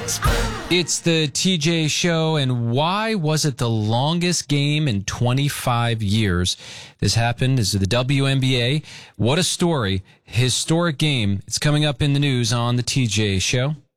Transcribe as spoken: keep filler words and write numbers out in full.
It's the T J Show, and why was it the longest game in twenty-five years? This happened. This is the W N B A. What a story. Historic game. It's coming up in the news on the T J Show.